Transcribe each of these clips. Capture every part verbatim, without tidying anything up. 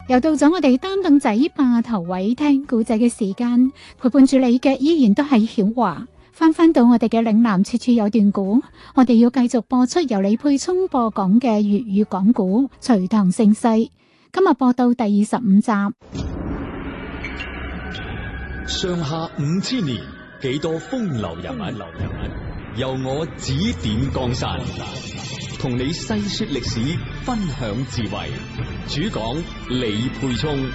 又到咗我哋擔凳仔霸頭位聽故仔嘅時間，陪伴住你嘅依然都係曉華。翻翻到我哋嘅嶺南處處有段古，我哋要繼續播出由李佩聰播講嘅粵語講古《隋唐盛世》。今日播到第二十五集。 上下五千年，幾多風流人物，由我指點江山，同你細說歷史，分享智慧。主講李佩聰。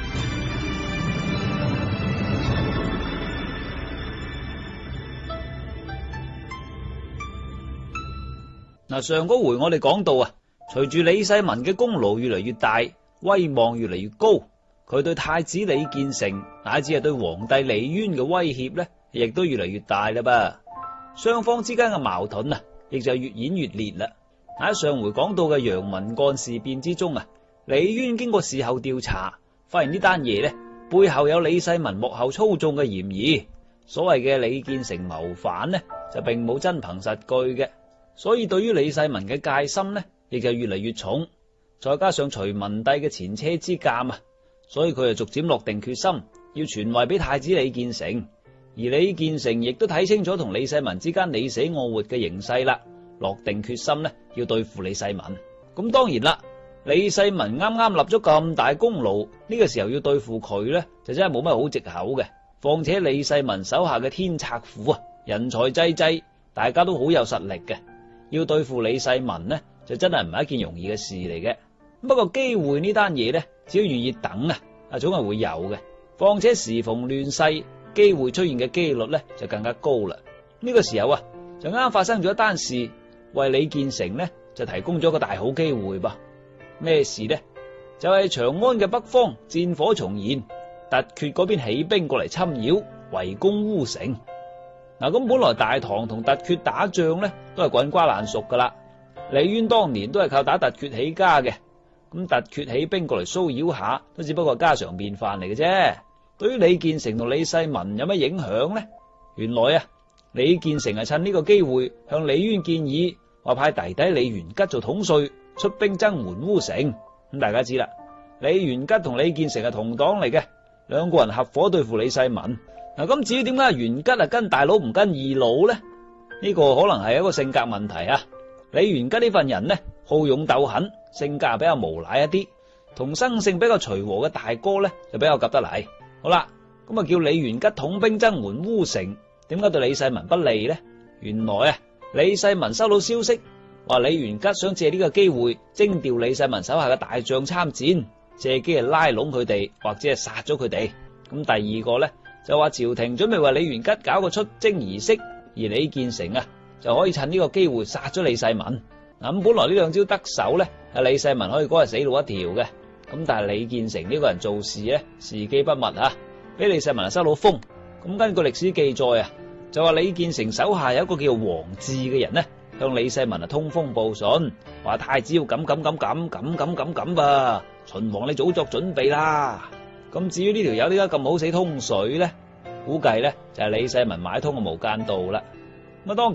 嗱，上嗰回我哋講到啊，隨住李世民嘅功勞越嚟越大，威望越嚟越高，佢對太子李建成乃至係對皇帝李淵嘅威脅呢，亦都越嚟越大啦噃。雙方之間嘅矛盾啊，亦就越演越烈啦。喺上回講到嘅陽文幹事變之中啊，李淵經過事後調查，發現呢單嘢呢，背後有李世民幕後操縱嘅嫌疑。所謂嘅李建成謀反呢，就並冇真憑實據嘅。所以對於李世民嘅戒心呢，亦就越嚟越重。再加上隋文帝嘅前車之鑑啊，所以佢就逐漸落定決心，要傳位俾太子李建成。而李建成亦都睇清楚同李世民之間你死我活嘅形勢啦，落定決心呢，要對付李世民。咁當然啦，李世民啱啱立咗咁大功勞，呢個時候要對付佢呢，就真係冇乜好藉口嘅。況且李世民手下嘅天策府啊，人才濟濟，大家都好有實力嘅。要對付李世民呢，就真係唔係一件容易嘅事嚟嘅。不過機會呢單嘢呢，只要願意等啊，啊總係會有嘅。況且時逢亂世，機會出現嘅機率呢就更加高啦。呢個時候啊，就啱發生咗一單事，為李建成呢就提供咗個大好機會噃。咩事呢？就係長安嘅北方戰火重燃，突厥嗰邊起兵過嚟侵擾，圍攻烏城。嗱，咁本來大唐同突厥打仗呢，都係滾瓜爛熟噶啦。李淵當年都係靠打突厥起家嘅，咁突厥起兵過嚟騷擾下，都只不過係家常便飯嚟嘅啫。對於李建成同李世民有乜影響呢？原來啊，李建成係趁呢個機會向李淵建議，話派弟弟李元吉做統帥，出兵增援烏城。咁大家知啦，李元吉同李建成係同黨嚟嘅，兩個人合夥對付李世民。嗱，咁至於點解元吉啊跟大佬唔跟二佬呢？呢個可能係一個性格問題啊。李元吉呢份人呢，好勇鬥狠，性格比較無賴一啲，同生性比較隨和嘅大哥呢，就比較夾得嚟。好啦，咁啊叫李元吉統兵增援烏城，點解對李世民不利呢？原來啊，李世民收到消息，話李元吉想借呢個機會徵調李世民手下嘅大將參戰，借機係拉攏佢哋，或者係殺咗佢哋。咁第二個呢，就話朝廷準備為李元吉搞個出征儀式，而李建成啊就可以趁呢個機會殺咗李世民。嗱，咁本來呢兩招得手呢，係李世民可以嗰日死路一條嘅。咁但係李建成呢個人做事呢，時機不密啊，俾李世民收到風。咁根據歷史記載啊，就話李建成手下有一個叫王志嘅人呢，向李世民啊通風報信，話太子要咁咁咁咁咁咁咁咁噃，秦王你早作準備啦。咁至於呢條友點解咁好死通水呢？估計呢就係李世民買通嘅無間道啦。咁當